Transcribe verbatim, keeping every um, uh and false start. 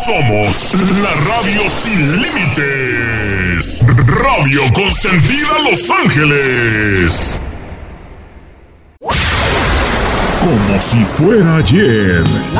Somos la radio sin límites. Radio Consentida Los Ángeles. Como si fuera ayer.